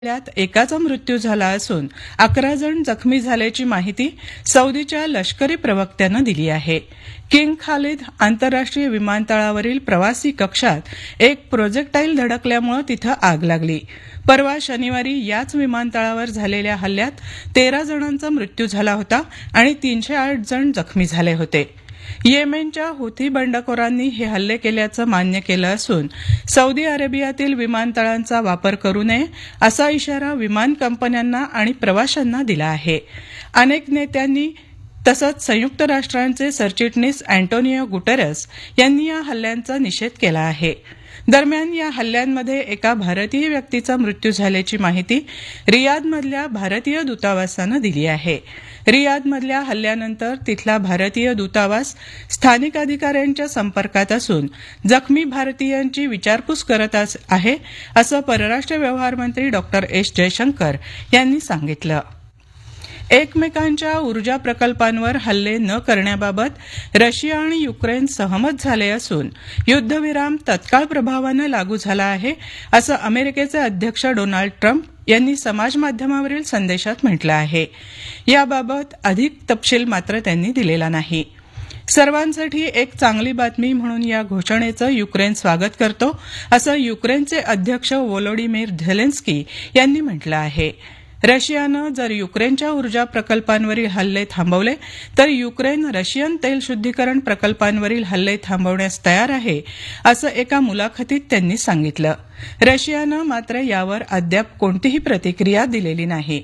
हल्ल्यात एकाचा मृत्यू झाला असून 11 जण जखमी झाल्याची माहिती सौदीच्या लष्करी प्रवक्त्यानं दिली आहे. किंग खालिद आंतरराष्ट्रीय विमानतळावरील प्रवासी कक्षात एक प्रोजेक्टाईल धडकल्यामुळे तिथं आग लागली. परवा शनिवारी याच विमानतळावर झालेल्या हल्ल्यात 13 जणांचा मृत्यू झाला होता आणि 308 जण जखमी झाले होते. येमेनच्या हुथी बंडखोरांनी हे हल्ले केल्याचं मान्य केलं असून सौदी अरेबियातील विमानतळांचा वापर करू नये असा इशारा विमान कंपन्यांना आणि प्रवाशांना दिला आहे. अनेक नेत्यांनी तसंच संयुक्त राष्ट्रांचे सरचिटणीस अँटोनियो गुटेरस यांनी या हल्ल्यांचा निषेध केला आहे. दरम्यान या हल्ल्यांमध्ये एका भारतीय व्यक्तीचा मृत्यू झाल्याची माहिती रियादमधल्या भारतीय दूतावासानं दिली आहे. रियादमधल्या हल्ल्यानंतर तिथला भारतीय दूतावास स्थानिक अधिकाऱ्यांच्या संपर्कात असून जखमी भारतीयांची विचारपूस करत आहे असं परराष्ट्र व्यवहार मंत्री डॉक्टर एस जयशंकर यांनी सांगितलं. एकमेकांच्या ऊर्जा प्रकल्पांवर हल्ले न करण्याबाबत रशिया आणि युक्रेन सहमत झाले असून युद्धविराम तत्काळ प्रभावानं लागू झाला आहे असं अमेरिकेचे अध्यक्ष डोनाल्ड ट्रम्प यांनी समाजमाध्यमावरील संदेशात म्हटलं आहे. याबाबत अधिक तपशील मात्र त्यांनी दिलेला नाही. सर्वांसाठी एक चांगली बातमी म्हणून या घोषणेचं युक्रेन स्वागत करतो असं युक्रेनचे अध्यक्ष व्होलोडिमीर झेलेन्स्की यांनी म्हटलं आहे. रशियानं जर युक्रेनच्या ऊर्जा प्रकल्पांवरील हल्ले थांबवले तर युक्रेन रशियन तेल शुद्धीकरण प्रकल्पांवरील हल्ले थांबवण्यास तयार आहे असं एका मुलाखतीत त्यांनी सांगितलं. रशियानं मात्र यावर अद्याप कोणतीही प्रतिक्रिया दिलेली नाही.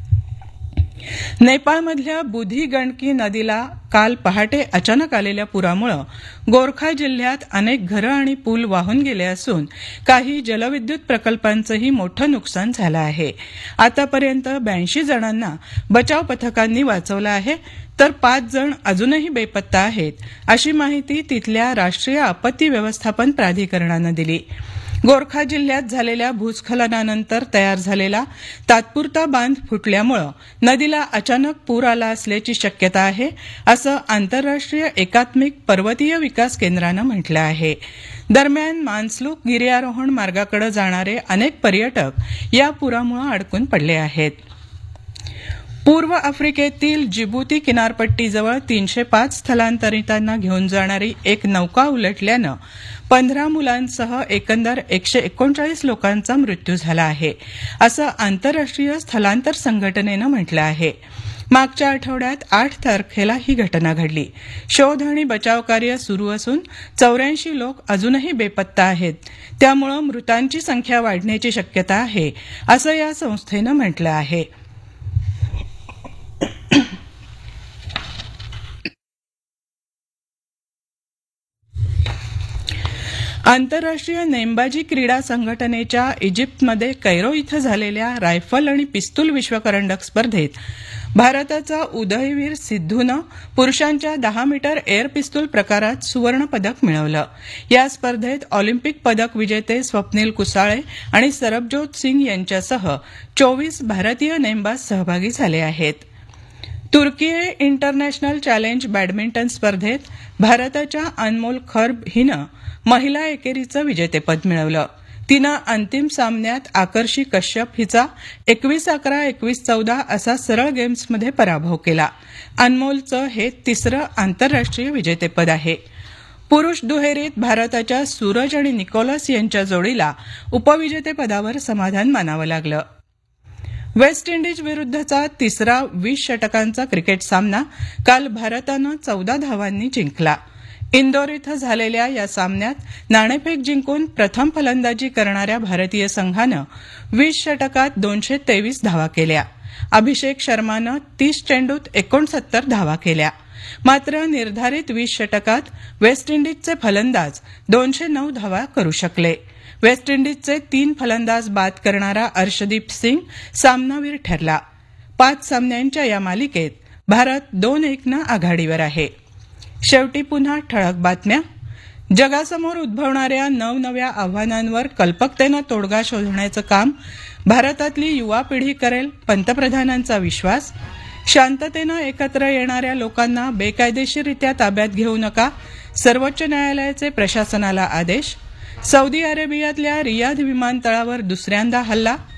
नेपाळमधल्या बुधी गंडकी नदीला काल पहाटे अचानक आलेल्या पुरामुळे गोरखा जिल्ह्यात अनेक घरं आणि पूल वाहून गेले असून काही जलविद्युत प्रकल्पांचंही मोठं नुकसान झालं आहे. आतापर्यंत 82 जणांना बचाव पथकांनी वाचवलं आहे तर 5 जण अजूनही बेपत्ता आहेत अशी माहिती तिथल्या राष्ट्रीय आपत्ती व्यवस्थापन प्राधिकरणानं दिली. गोरखा जिल्ह्यात झालेल्या भूस्खलनानंतर तयार झालेला तात्पुरता बांध फुटल्यामुळे नदीला अचानक पूर आला असल्याची शक्यता आहे असं आंतरराष्ट्रीय एकात्मिक पर्वतीय विकास केंद्रानं म्हटलं आहे. दरम्यान मानसलूक गिर्यारोहण मार्गाकडे जाणारे अनेक पर्यटक या पुरामुळे अडकून पडले आहेत. पूर्व आफ्रिकेतील जिबुती किनारपट्टीजवळ 305 स्थलांतरितांना घेऊन जाणारी एक नौका उलटल्यानं 15 मुलांसह एकंदर 139 लोकांचा मृत्यू झाला आहे असं आंतरराष्ट्रीय स्थलांतर संघटनेनं म्हटलं आहे. मागच्या आठवड्यात 8 तारखेला ही घटना घडली. शोध आणि बचाव कार्य सुरू असून 84 लोक अजूनही बेपत्ता आहेत. त्यामुळे मृतांची संख्या वाढण्याची शक्यता आहे असं या संस्थेनं म्हटलं आहे. आंतरराष्ट्रीय नेमबाजी क्रीडा संघटनेच्या इजिप्तमध्ये कैरो इथं झालेल्या रायफल आणि पिस्तूल विश्वकरंडक स्पर्धेत भारताचा उदयवीर सिद्धूनं पुरुषांच्या 10 मीटर एअर पिस्तूल प्रकारात सुवर्णपदक मिळवलं. या स्पर्धेत ऑलिम्पिक पदक विजेते स्वप्नील कुसाळे आणि सरबजोत सिंग यांच्यासह 24 भारतीय नेमबाज सहभागी झाले आहेत. तुर्कीये इंटरनॅशनल चॅलेंज बॅडमिंटन स्पर्धेत भारताच्या अनमोल खर्ब हिनं महिला एकेरीचं विजेतेपद मिळवलं. तिनं अंतिम सामन्यात आकर्षी कश्यप हिचा 21-11, 21-14 असा सरळ गेम्समध्ये पराभव केला. अनमोलचं हे तिसरं आंतरराष्ट्रीय विजेतेपद आहे. पुरुष दुहेरीत भारताच्या सूरज आणि निकोलस यांच्या जोडीला उपविजेतेपदावर समाधान मानावं लागलं. वेस्ट इंडिज विरुद्धचा तिसरा 20 षटकांचा क्रिकेट सामना काल भारतानं 14 धावांनी जिंकला. इंदोर इथं झालेल्या या सामन्यात नाणेफेक जिंकून प्रथम फलंदाजी करणाऱ्या भारतीय संघानं 20 षटकात 223 धावा केल्या. अभिषेक शर्मानं 30 चेंडूत 69 धावा केल्या. मात्र निर्धारित 20 षटकात वेस्ट इंडिजचे फलंदाज 209 धावा करू शकले. वेस्ट इंडिजचे 3 फलंदाज बाद करणारा अर्शदीप सिंग सामनावीर ठरला. 5 सामन्यांच्या या मालिकेत भारत 2-1 आघाडीवर आहे. शेवटी पुन्हा ठळक बातम्या. जगासमोर उद्भवणाऱ्या नवनव्या आव्हानांवर कल्पकतेनं तोडगा शोधण्याचं काम भारतातली युवा पिढी करेल, पंतप्रधानांचा विश्वास. शांततेनं एकत्र येणाऱ्या लोकांना बेकायदेशीररित्या ताब्यात घेऊ नका, सर्वोच्च न्यायालयाचे प्रशासनाला आदेश. सौदी अरेबियातल्या रियाध विमानतळावर दुसऱ्यांदा हल्ला.